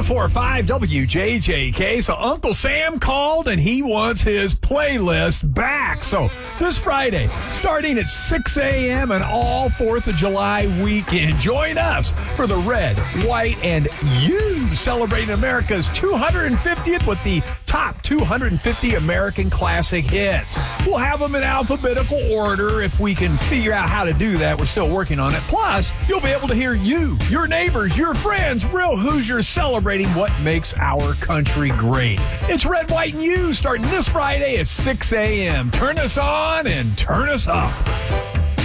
104.5 WJJK. So Uncle Sam called and he wants his playlist back. So this Friday, starting at 6 a.m. and all 4th of July weekend, join us for the Red, White, and You celebrating America's 250th with the top 250 American classic hits. We'll have them in alphabetical order if we can figure out how to do that. We're still working on it. Plus, you'll be able to hear you, your neighbors, your friends, real Hoosiers celebrating what makes our country great. It's Red, White, and You starting this Friday at 6 a.m. Turn us on and turn us up.